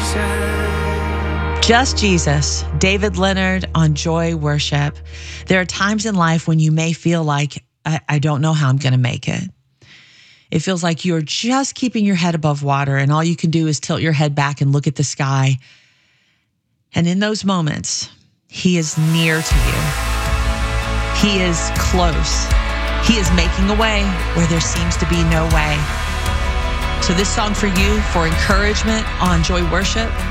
Just Jesus, David Leonard on Joy Worship. There are times in life when you may feel like, I don't know how I'm going to make it. It feels like you're just keeping your head above water and all you can do is tilt your head back and look at the sky. And in those moments, he is near to you. He is close. He is making a way where there seems to be no way. So this song for you, for encouragement on Joy Worship,